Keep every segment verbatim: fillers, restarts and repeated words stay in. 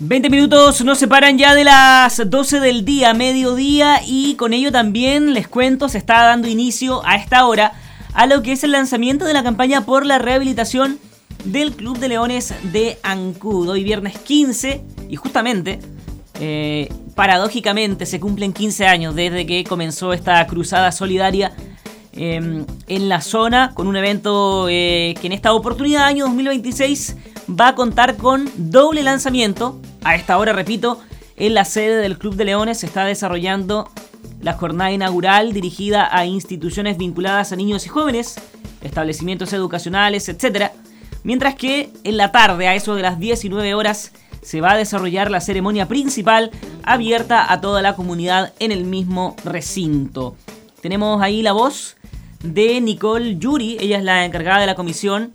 veinte minutos nos separan ya de las doce del día, mediodía, y con ello también les cuento, se está dando inicio a esta hora a lo que es el lanzamiento de la campaña por la rehabilitación del Club de Leones de Ancud. Hoy viernes quince, y justamente, eh, paradójicamente, se cumplen quince años desde que comenzó esta cruzada solidaria eh, en la zona, con un evento eh, que en esta oportunidad, año dos mil veintiséis, va a contar con doble lanzamiento. A esta hora, repito, en la sede del Club de Leones se está desarrollando la jornada inaugural dirigida a instituciones vinculadas a niños y jóvenes, establecimientos educacionales, etcétera. Mientras que en la tarde, a eso de las diecinueve horas, se va a desarrollar la ceremonia principal abierta a toda la comunidad en el mismo recinto. Tenemos ahí la voz de Nicole Yuri, ella es la encargada de la comisión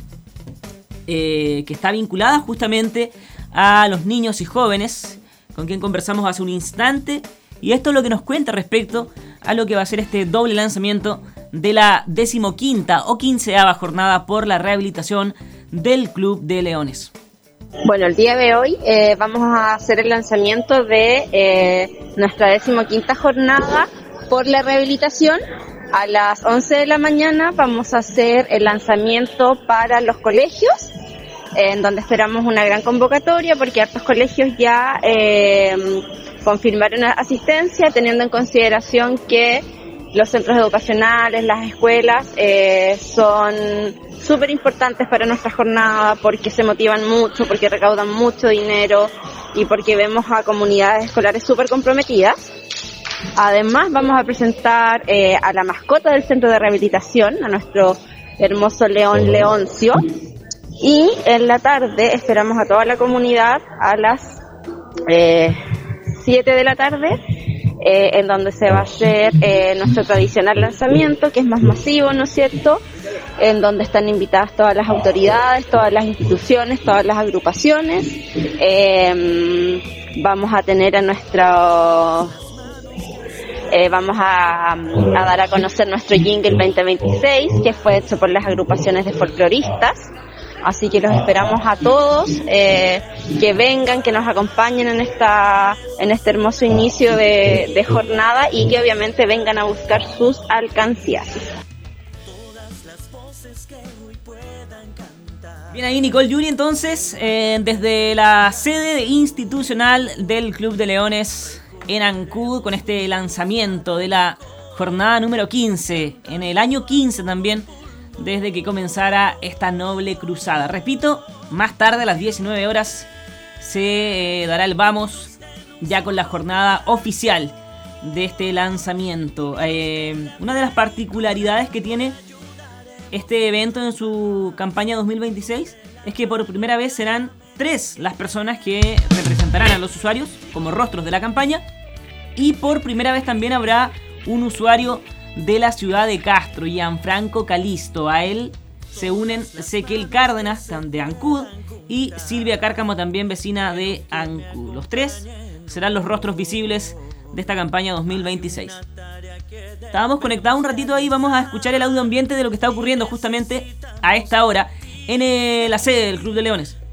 eh, que está vinculada justamente a los niños y jóvenes, con quien conversamos hace un instante, y esto es lo que nos cuenta respecto a lo que va a ser este doble lanzamiento de la decimoquinta o quinceava jornada por la rehabilitación del Club de Leones. Bueno, el día de hoy eh, vamos a hacer el lanzamiento de eh, nuestra decimoquinta jornada por la rehabilitación. A las once de la mañana vamos a hacer el lanzamiento para los colegios, en donde esperamos una gran convocatoria porque hartos colegios ya eh, confirmaron asistencia, teniendo en consideración que los centros educacionales, las escuelas eh, son súper importantes para nuestra jornada porque se motivan mucho, porque recaudan mucho dinero y porque vemos a comunidades escolares súper comprometidas. Además vamos a presentar eh, a la mascota del centro de rehabilitación, a nuestro hermoso león Leoncio. Y en la tarde esperamos a toda la comunidad a las eh, siete de la tarde, eh, en donde se va a hacer eh, nuestro tradicional lanzamiento, que es más masivo, ¿no es cierto?, en donde están invitadas todas las autoridades, todas las instituciones, todas las agrupaciones. Eh, vamos a tener a nuestro... Eh, vamos a, a dar a conocer nuestro jingle veinte veintiséis, que fue hecho por las agrupaciones de folcloristas. Así que los esperamos a todos, eh, que vengan, que nos acompañen en esta en este hermoso inicio de, de jornada y que obviamente vengan a buscar sus alcancías. Bien ahí Nicole Yuri, entonces, eh, desde la sede institucional del Club de Leones en Ancud, con este lanzamiento de la jornada número quince, en el año quince también, desde que comenzara esta noble cruzada. Repito, más tarde a las diecinueve horas se eh, dará el vamos ya con la jornada oficial de este lanzamiento. Eh, una de las particularidades que tiene este evento en su campaña dos mil veintiséis es que por primera vez serán tres las personas que representarán a los usuarios como rostros de la campaña, y por primera vez también habrá un usuario de la ciudad de Castro, Gianfranco Calisto. A él se unen Ezequiel Cárdenas de Ancud y Silvia Cárcamo, también vecina de Ancud. Los tres serán los rostros visibles de esta campaña dos mil veintiséis. Estábamos conectados un ratito ahí, vamos a escuchar el audio ambiente de lo que está ocurriendo justamente a esta hora en eh, la sede del Club de Leones.